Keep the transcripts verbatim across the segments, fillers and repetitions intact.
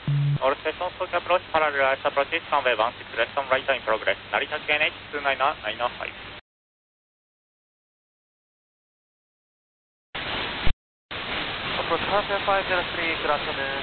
All stations to approach parallel approach is runway one six left on right in progress. Narita K N H two nine nine five. Approach Parallel five zero three, good afternoon.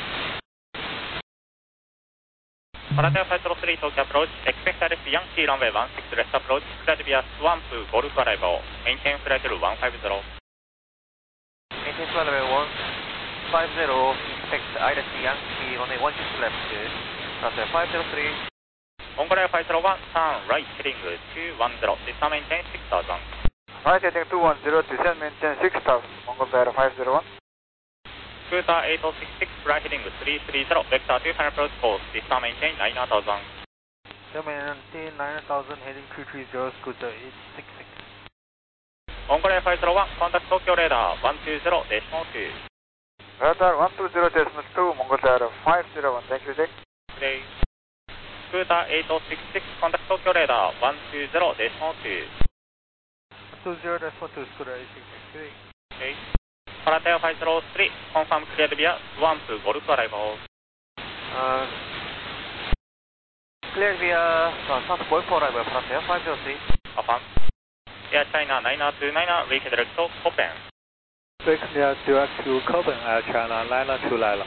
Parallel five zero three to approach. Expect R F Yankee runway one six left approach. Cleared via Swamp Golf arrival. Maintain flight level one five zero. Maintain flight level one five zero. Expect R F Yankee runway one six left. Parallel five zero three. Mongolian five zero one, turn right heading two one zero. Descend maintain six thousand. Right heading two one zero, descend maintain six thousand. Mongolian five zero one. Scooter eight zero six six, right heading three three zero. Vector two hundred approach course. Descend maintain nine thousand. Maintain nine thousand heading two three zero, Scooter eight six six. Mongolian five zero one, contact Tokyo radar one two zero decimal two. Radar one two zero decimal two, Mongolian five zero one. Thank you, Dick. Today. Scooter eight zero six six, contact Tokyo radar one two zero decimal two. one two zero decimal two, Scooter eight six six. Okay. Parallel five zero three, confirm cleared via Swamp Golf arrival. Uh, cleared via uh, Swamp Golf arrival, Parallel five zero three. Affirm. Air China nine two nine, reach direct to Copen. Six near direct to Copen, Air China nine two nine.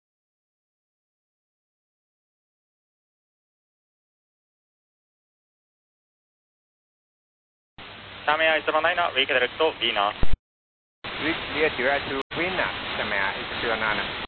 Shamia zero nine, reach direct to Vina. Reach near direct to Vina, Shamia zero nine.